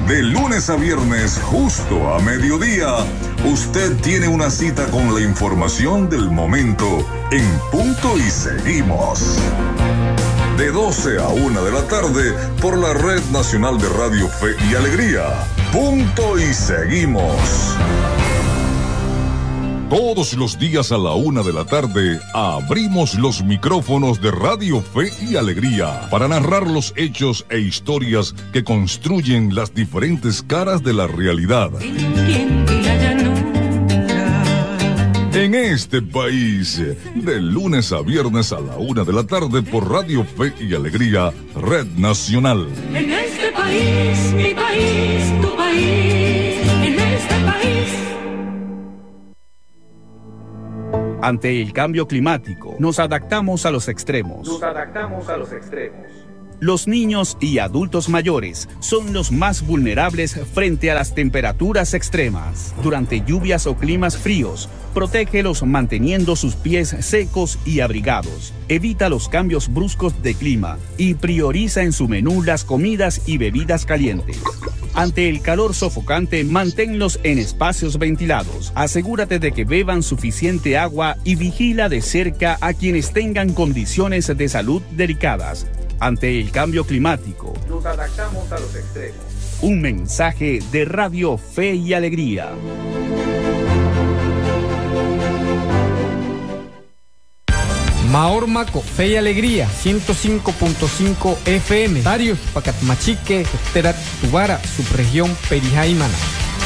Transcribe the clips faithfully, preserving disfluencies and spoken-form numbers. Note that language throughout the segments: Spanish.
De lunes a viernes, justo a mediodía, usted tiene una cita con la información del momento en Punto y Seguimos. De doce a una de la tarde por la Red Nacional de Radio Fe y Alegría. Punto y Seguimos. Todos los días a la una de la tarde abrimos los micrófonos de Radio Fe y Alegría para narrar los hechos e historias que construyen las diferentes caras de la realidad. En este país, de lunes a viernes a la una de la tarde por Radio Fe y Alegría, Red Nacional. En este país, mi país, tu país, en este país. Ante el cambio climático, nos adaptamos a los extremos. Nos adaptamos a los extremos. Los niños y adultos mayores son los más vulnerables frente a las temperaturas extremas. Durante lluvias o climas fríos, protégelos manteniendo sus pies secos y abrigados. Evita los cambios bruscos de clima y prioriza en su menú las comidas y bebidas calientes. Ante el calor sofocante, manténlos en espacios ventilados. Asegúrate de que beban suficiente agua y vigila de cerca a quienes tengan condiciones de salud delicadas. Ante el cambio climático, nos adaptamos a los extremos. Un mensaje de Radio Fe y Alegría. Maormaco, Fe y Alegría, ciento cinco punto cinco F M. Darius, Pacatmachique, Terat, Tubara, subregión Perijá y Maná.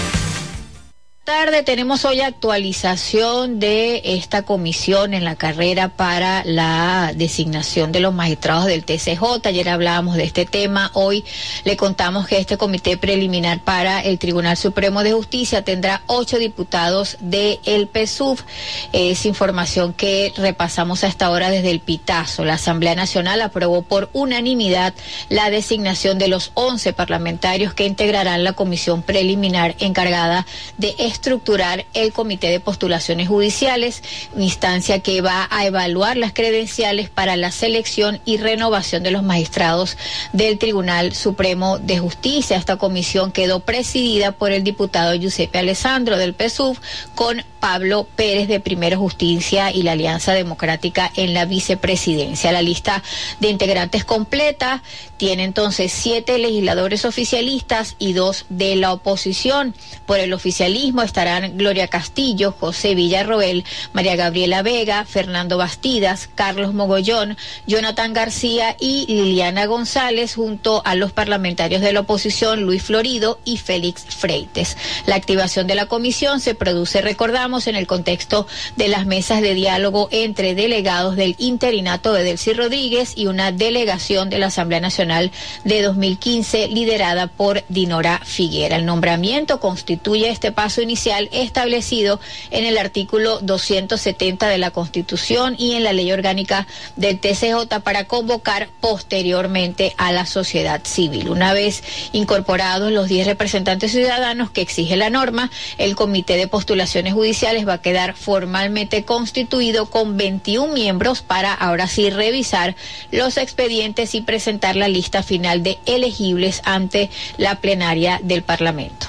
Tarde tenemos hoy actualización de esta comisión en la carrera para la designación de los magistrados del T C J. Ayer hablábamos de este tema, hoy le contamos que este comité preliminar para el Tribunal Supremo de Justicia tendrá ocho diputados del P S U V. Es información que repasamos a esta hora desde el Pitazo. La Asamblea Nacional aprobó por unanimidad la designación de los once parlamentarios que integrarán la comisión preliminar encargada de estructurar el Comité de Postulaciones Judiciales, instancia que va a evaluar las credenciales para la selección y renovación de los magistrados del Tribunal Supremo de Justicia. Esta comisión quedó presidida por el diputado Giuseppe Alessandro del P S U V con Pablo Pérez de Primero Justicia y la Alianza Democrática en la vicepresidencia. La lista de integrantes completa tiene entonces siete legisladores oficialistas y dos de la oposición. Por el oficialismo estarán Gloria Castillo, José Villarroel, María Gabriela Vega, Fernando Bastidas, Carlos Mogollón, Jonathan García y Liliana González, junto a los parlamentarios de la oposición Luis Florido y Félix Freites. La activación de la comisión se produce, recordamos, en el contexto de las mesas de diálogo entre delegados del interinato de Delcy Rodríguez y una delegación de la Asamblea Nacional de dos mil quince liderada por Dinora Figuera. El nombramiento constituye este paso inicial establecido en el artículo doscientos setenta de la Constitución y en la Ley Orgánica del T C J para convocar posteriormente a la sociedad civil. Una vez incorporados los diez representantes ciudadanos que exige la norma, el Comité de Postulaciones Judiciales va a quedar formalmente constituido con veintiún miembros para ahora sí revisar los expedientes y presentar la lista final de elegibles ante la plenaria del Parlamento.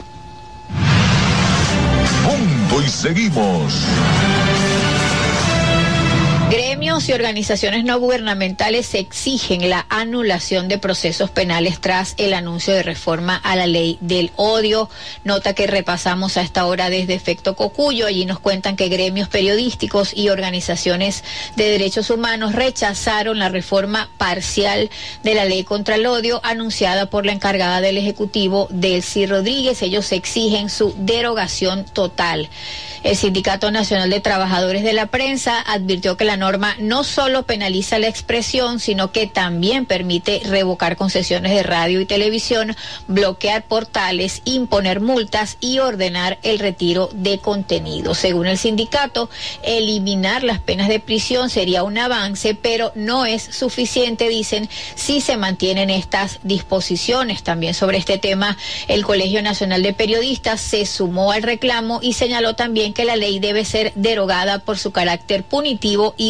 Punto y Seguimos. Gremios y organizaciones no gubernamentales exigen la anulación de procesos penales tras el anuncio de reforma a la ley del odio. Nota que repasamos a esta hora desde Efecto Cocuyo. Allí nos cuentan que gremios periodísticos y organizaciones de derechos humanos rechazaron la reforma parcial de la ley contra el odio anunciada por la encargada del Ejecutivo, Delcy Rodríguez. Ellos exigen su derogación total. El Sindicato Nacional de Trabajadores de la Prensa advirtió que la norma no solo penaliza la expresión, sino que también permite revocar concesiones de radio y televisión, bloquear portales, imponer multas y ordenar el retiro de contenido. Según el sindicato, eliminar las penas de prisión sería un avance, pero no es suficiente, dicen, si se mantienen estas disposiciones. También sobre este tema, el Colegio Nacional de Periodistas se sumó al reclamo y señaló también que la ley debe ser derogada por su carácter punitivo y discriminatorio.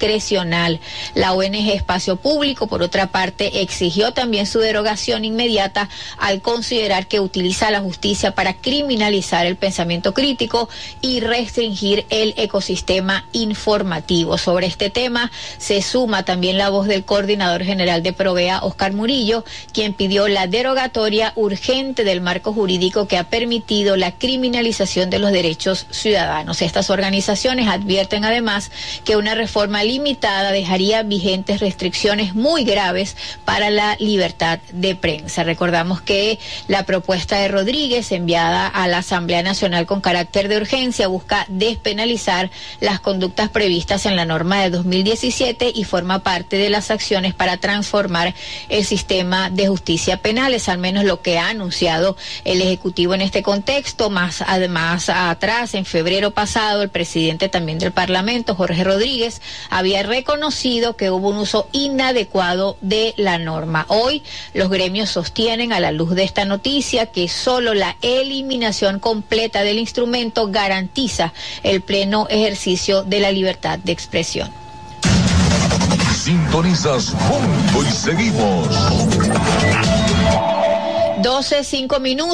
discrecional. La O N G Espacio Público, por otra parte, exigió también su derogación inmediata al considerar que utiliza la justicia para criminalizar el pensamiento crítico y restringir el ecosistema informativo. Sobre este tema se suma también la voz del coordinador general de Provea, Oscar Murillo, quien pidió la derogatoria urgente del marco jurídico que ha permitido la criminalización de los derechos ciudadanos. Estas organizaciones advierten además que una reforma limitada dejaría vigentes restricciones muy graves para la libertad de prensa. Recordamos que la propuesta de Rodríguez, enviada a la Asamblea Nacional con carácter de urgencia, busca despenalizar las conductas previstas en la norma de dos mil diecisiete y forma parte de las acciones para transformar el sistema de justicia penal. Es al menos lo que ha anunciado el Ejecutivo en este contexto. Más además atrás, en febrero pasado, el presidente también del Parlamento, Jorge Rodríguez, había reconocido que hubo un uso inadecuado de la norma. Hoy los gremios sostienen, a la luz de esta noticia, que solo la eliminación completa del instrumento garantiza el pleno ejercicio de la libertad de expresión. Sintonizas Punto y Seguimos. doce, cinco minutos.